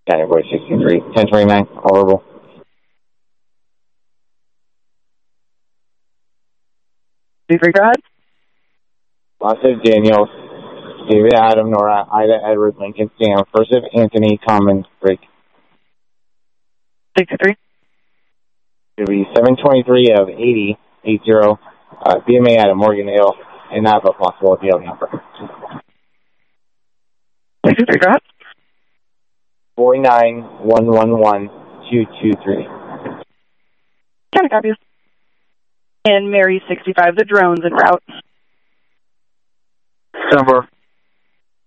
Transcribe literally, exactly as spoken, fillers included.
Category sixty-three. ten twenty-nine, horrible. sixty-three, go ahead. Los Daniels, David Adam, Nora, Ida, Edward, Lincoln, Sam, First of Anthony, Common, Break. sixty-three. It'll be seven twenty-three of eighty, eighty, uh, B M A Adam, Morgan Hill, and not a possible deal number. sixty-three, go ahead. forty-nine, one one one, two two three. County copies. And Mary sixty-five, the drone's en route. Number